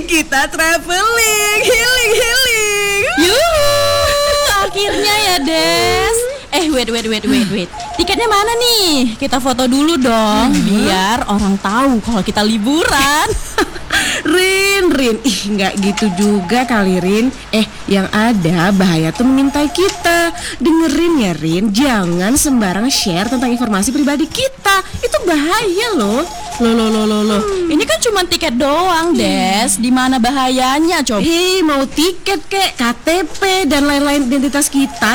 kita traveling, healing. Yuhu, akhirnya ya Des. Wait. Tiketnya mana nih? Kita foto dulu dong, biar orang tahu kalau kita liburan. Rin, nggak gitu juga kali Rin. Yang ada bahaya tuh mengintai kita. Dengerin ya Rin, jangan sembarang share tentang informasi pribadi kita. Itu bahaya loh. Loh. Ini kan cuma tiket doang, Des. Di mana bahayanya coba? Mau tiket kek, KTP dan lain-lain identitas kita